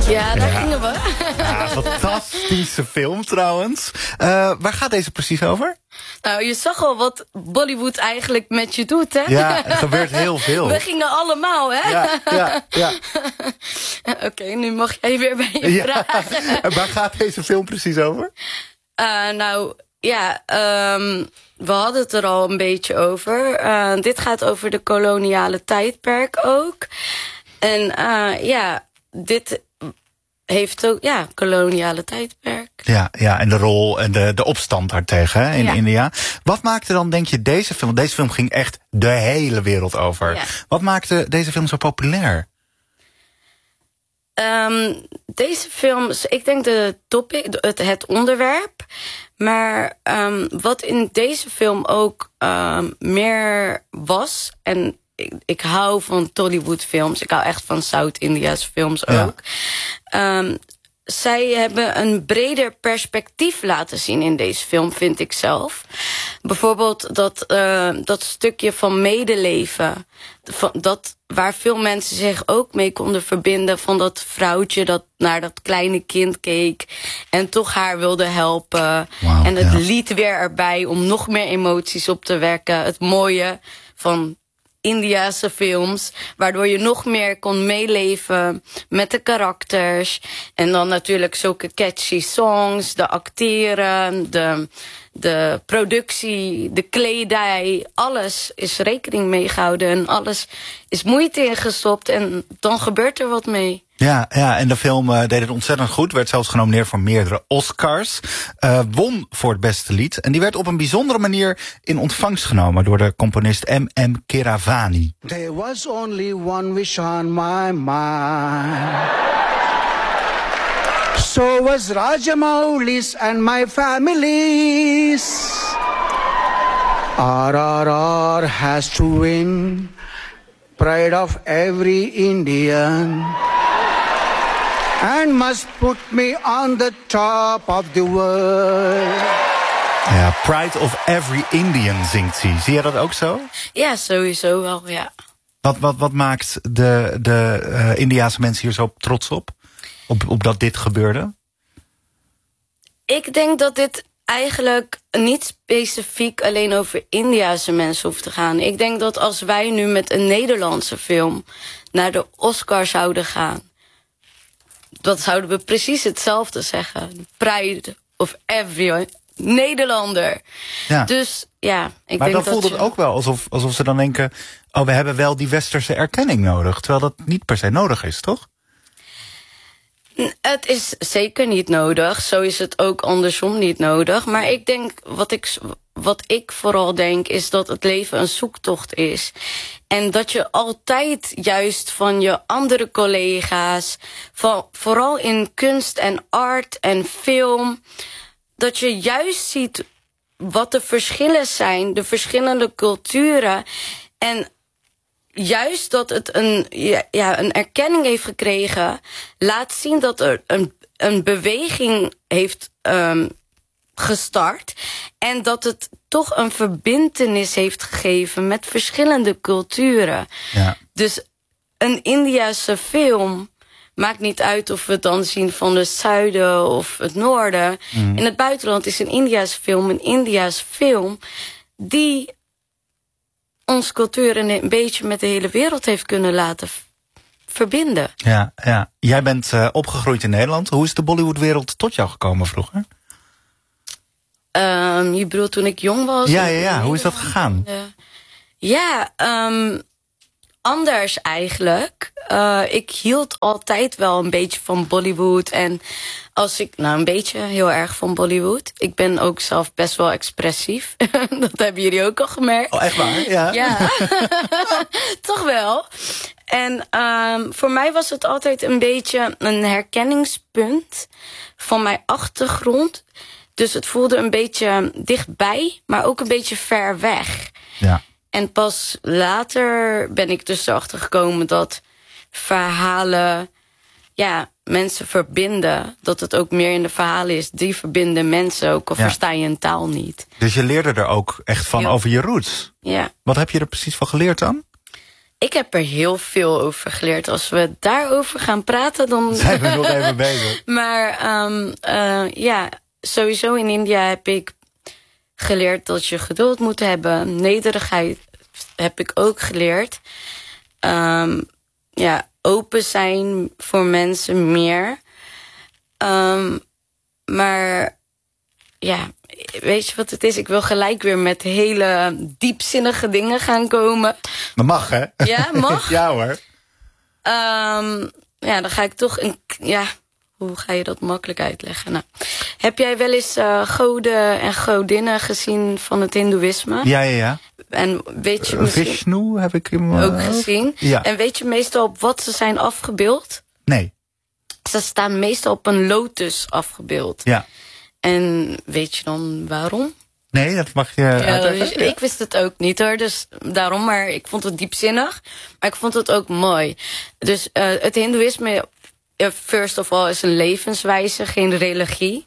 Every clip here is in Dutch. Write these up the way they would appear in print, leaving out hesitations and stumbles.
Ja, daar gingen we. Ja, fantastische film trouwens. Waar gaat deze precies over? Nou, je zag al wat Bollywood eigenlijk met je doet, hè? Ja, er gebeurt heel veel. We gingen allemaal, hè? Ja. Oké, nu mag jij weer bij je vragen. En waar gaat deze film precies over? We hadden het er al een beetje over. Dit gaat over de koloniale tijdperk ook. En dit heeft ook, koloniale tijdperk. Ja, en de rol en de opstand daartegen hè, in India. Wat maakte dan, denk je, deze film... Deze film ging echt de hele wereld over. Ja. Wat maakte deze film zo populair? Deze film, ik denk de topic, het onderwerp. Maar wat in deze film ook meer was... en ik hou van Tollywood films. Ik hou echt van South-India's films ook. Zij hebben een breder perspectief laten zien in deze film, vind ik zelf. Bijvoorbeeld dat stukje van medeleven. Waar veel mensen zich ook mee konden verbinden. Van dat vrouwtje dat naar dat kleine kind keek. En toch haar wilde helpen. Wow, en het lied weer erbij om nog meer emoties op te wekken. Het mooie van Indiase films, waardoor je nog meer kon meeleven met de karakters. En dan natuurlijk zulke catchy songs, de acteren, de productie, de kledij. Alles is rekening mee gehouden en alles is moeite ingestopt en dan gebeurt er wat mee. Ja, en de film deed het ontzettend goed. Werd zelfs genomineerd voor meerdere Oscars. Won voor het beste lied. En die werd op een bijzondere manier in ontvangst genomen door de componist M.M. Keeravani. There was only one wish on my mind. So was Rajamouli's and my family's. RRR has to win. Pride of every Indian. And must put me on the top of the world. Ja, Pride of Every Indian zingt hij. Zie je dat ook zo? Ja, sowieso wel, ja. Wat maakt de Indiase mensen hier zo trots op? Op dat dit gebeurde? Ik denk dat dit eigenlijk niet specifiek alleen over Indiase mensen hoeft te gaan. Ik denk dat als wij nu met een Nederlandse film naar de Oscar zouden gaan, dat zouden we precies hetzelfde zeggen. Pride of every Nederlander. Ja. Dus ja, ik maar denk dan voelt het ook wel alsof ze dan denken, oh, we hebben wel die westerse erkenning nodig. Terwijl dat niet per se nodig is, toch? Het is zeker niet nodig. Zo is het ook andersom niet nodig. Maar ik denk, wat ik vooral denk, is dat het leven een zoektocht is. En dat je altijd juist van je andere collega's, vooral in kunst en art en film, dat je juist ziet wat de verschillen zijn, de verschillende culturen. En juist dat het een erkenning heeft gekregen, laat zien dat er een beweging heeft gestart. En dat het toch een verbintenis heeft gegeven met verschillende culturen. Ja. Dus een Indiase film maakt niet uit of we het dan zien van het zuiden of het noorden. In het buitenland is een Indiase film die onze cultuur een beetje met de hele wereld heeft kunnen laten verbinden. Ja. Jij bent opgegroeid in Nederland. Hoe is de Bollywoodwereld tot jou gekomen vroeger? Je bedoelt toen ik jong was? Ja. Hoe is dat gegaan? Anders eigenlijk. Ik hield altijd wel een beetje van Bollywood. En als ik, een beetje heel erg van Bollywood. Ik ben ook zelf best wel expressief. Dat hebben jullie ook al gemerkt. Oh, echt waar? Ja. Toch wel. En voor mij was het altijd een beetje een herkenningspunt van mijn achtergrond. Dus het voelde een beetje dichtbij, maar ook een beetje ver weg. Ja. En pas later ben ik dus erachter gekomen dat verhalen mensen verbinden. Dat het ook meer in de verhalen is. Die verbinden mensen ook, al versta je een taal niet. Dus je leerde er ook echt van over je roots. Ja. Wat heb je er precies van geleerd dan? Ik heb er heel veel over geleerd. Als we daarover gaan praten, dan zijn we nog even bezig. Maar sowieso in India heb ik geleerd dat je geduld moet hebben. Nederigheid heb ik ook geleerd. Open zijn voor mensen meer. Maar ja, weet je wat het is? Ik wil gelijk weer met hele diepzinnige dingen gaan komen. Dat mag, hè? Ja, mag? Ja, hoor. Dan ga ik toch hoe ga je dat makkelijk uitleggen? Nou, heb jij wel eens goden en godinnen gezien van het hindoeïsme? Ja. En weet je misschien Vishnu heb ik hem ook gezien. Ja. En weet je meestal op wat ze zijn afgebeeld? Nee. Ze staan meestal op een lotus afgebeeld. Ja. En weet je dan waarom? Nee, dat mag je uitleggen. Ik wist het ook niet hoor, dus daarom. Maar ik vond het diepzinnig. Maar ik vond het ook mooi. Dus het hindoeïsme, first of all, is een levenswijze, geen religie.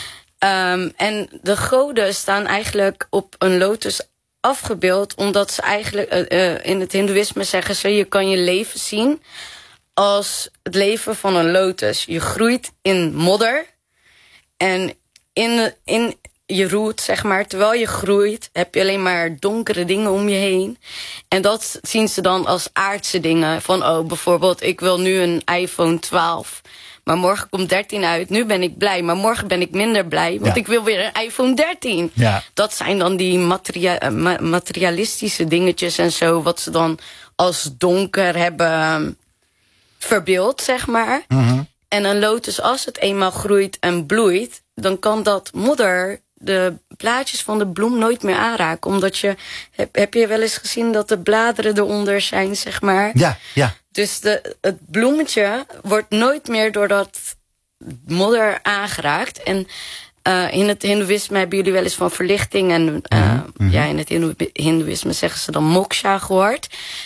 En de goden staan eigenlijk op een lotus afgebeeld, omdat ze eigenlijk in het hindoeïsme zeggen ze, je kan je leven zien als het leven van een lotus. Je groeit in modder en in je roet, zeg maar, terwijl je groeit, heb je alleen maar donkere dingen om je heen. En dat zien ze dan als aardse dingen. Van, bijvoorbeeld, ik wil nu een iPhone 12. Maar morgen komt 13 uit. Nu ben ik blij, maar morgen ben ik minder blij. Want ik wil weer een iPhone 13. Ja. Dat zijn dan die materialistische dingetjes en zo, wat ze dan als donker hebben verbeeld, zeg maar. Mm-hmm. En een lotus, als het eenmaal groeit en bloeit, dan kan dat modder de blaadjes van de bloem nooit meer aanraken. Omdat heb je wel eens gezien dat de bladeren eronder zijn, zeg maar? Ja. Dus het bloemetje wordt nooit meer door dat modder aangeraakt. En in het hindoeïsme hebben jullie wel eens van verlichting. En in het hindoeïsme zeggen ze dan moksha gehoord.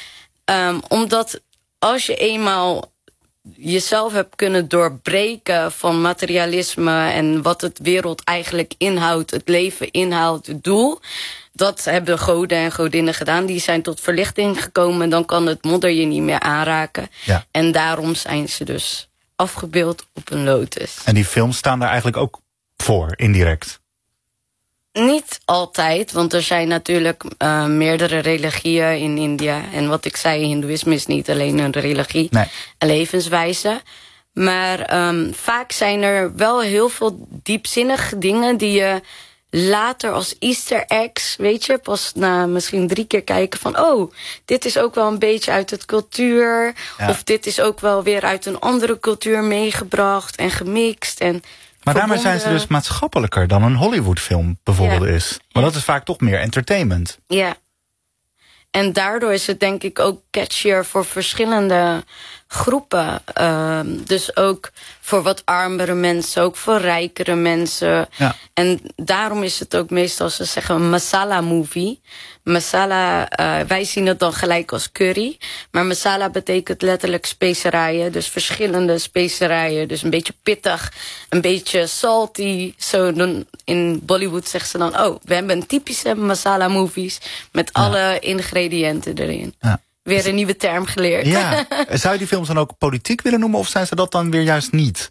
Omdat als je eenmaal jezelf hebt kunnen doorbreken van materialisme en wat het wereld eigenlijk inhoudt, het leven inhoudt, het doel. Dat hebben goden en godinnen gedaan. Die zijn tot verlichting gekomen. Dan kan het modder je niet meer aanraken. Ja. En daarom zijn ze dus afgebeeld op een lotus. En die films staan daar eigenlijk ook voor, indirect? Niet altijd, want er zijn natuurlijk meerdere religieën in India. En wat ik zei, hindoeïsme is niet alleen een religie, een levenswijze. Maar vaak zijn er wel heel veel diepzinnige dingen die je later als Easter eggs, weet je, pas na misschien 3 keer kijken van, dit is ook wel een beetje uit het cultuur. Ja. Of dit is ook wel weer uit een andere cultuur meegebracht en gemixt. Maar daarmee zijn ze dus maatschappelijker dan een Hollywoodfilm bijvoorbeeld is. Maar dat is vaak toch meer entertainment. Ja. En daardoor is het denk ik ook catchier voor verschillende groepen. Dus ook voor wat armere mensen, ook voor rijkere mensen. Ja. En daarom is het ook meestal, ze zeggen, een masala movie. Masala, wij zien het dan gelijk als curry. Maar masala betekent letterlijk specerijen. Dus verschillende specerijen. Dus een beetje pittig, een beetje salty. Zo in Bollywood zeggen ze dan, we hebben een typische masala movies met alle ingrediënten erin. Ja. Weer een nieuwe term geleerd. Ja. Zou je die films dan ook politiek willen noemen, of zijn ze dat dan weer juist niet?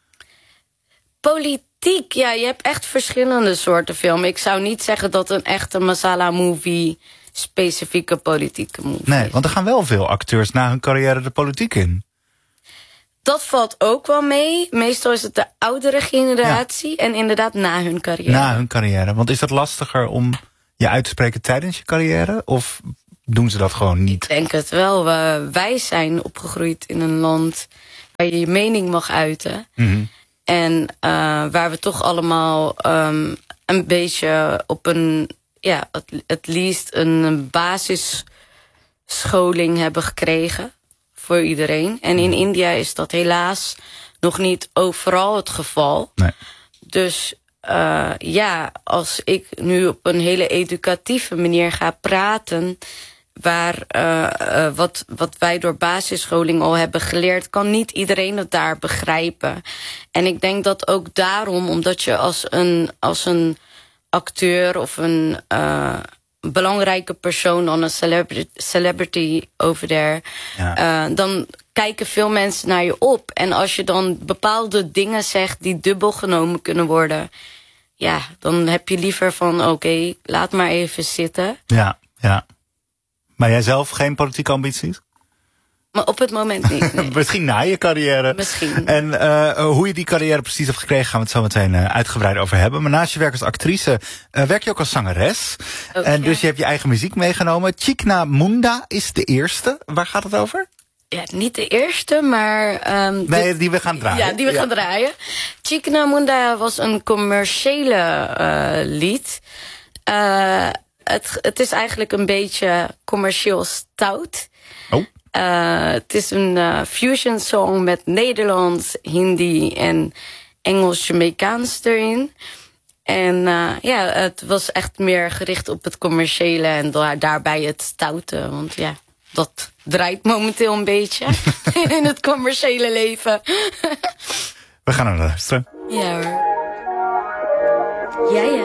Politiek, ja, je hebt echt verschillende soorten filmen. Ik zou niet zeggen dat een echte masala movie specifieke politieke movie is. Nee, want er gaan wel veel acteurs na hun carrière de politiek in. Dat valt ook wel mee. Meestal is het de oudere generatie en inderdaad na hun carrière. Na hun carrière, want is dat lastiger om je uit te spreken tijdens je carrière, of doen ze dat gewoon niet? Ik denk het wel. Wij zijn opgegroeid in een land waar je je mening mag uiten. Mm-hmm. En waar we toch allemaal een beetje op een, het liefst een basisscholing hebben gekregen voor iedereen. En in India is dat helaas nog niet overal het geval. Nee. Dus als ik nu op een hele educatieve manier ga praten, waar wat wij door basisscholing al hebben geleerd, kan niet iedereen het daar begrijpen. En ik denk dat ook daarom, omdat je als een acteur of een belangrijke persoon dan een celebrity over there. Ja. Dan kijken veel mensen naar je op. En als je dan bepaalde dingen zegt die dubbel genomen kunnen worden, ja, dan heb je liever van oké, laat maar even zitten. Ja. Maar jij zelf geen politieke ambities? Maar op het moment niet. Nee. Misschien na je carrière. Misschien. En hoe je die carrière precies hebt gekregen, gaan we het zo meteen uitgebreid over hebben. Maar naast je werk als actrice werk je ook als zangeres. En dus je hebt je eigen muziek meegenomen. Chikna Munda is de eerste. Waar gaat het over? Ja, niet de eerste, maar nee, die we gaan draaien. Ja, die we gaan draaien. Chikna Munda was een commerciële lied. Het is eigenlijk een beetje commercieel stout. Oh. Het is een fusion song met Nederlands, Hindi en Engels-Jamaicaans erin. En het was echt meer gericht op het commerciële en daarbij het stoute. Want ja, dat draait momenteel een beetje in het commerciële leven. We gaan naar luisteren. Ja hoor. Ja.